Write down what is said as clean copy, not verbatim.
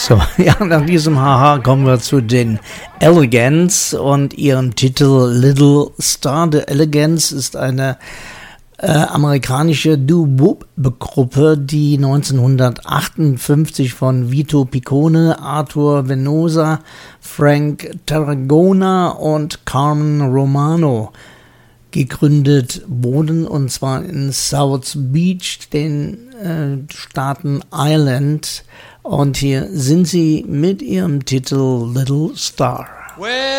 So, ja, nach diesem Haha kommen wir zu den Elegants und ihrem Titel Little Star. The Elegants ist eine amerikanische Doo-Wop-Gruppe, die 1958 von Vito Piccone, Arthur Venosa, Frank Tarragona und Carmen Romano gegründet wurden, und zwar in South Beach, den Staaten Ireland. Und hier sind sie mit ihrem Titel Little Star. Well,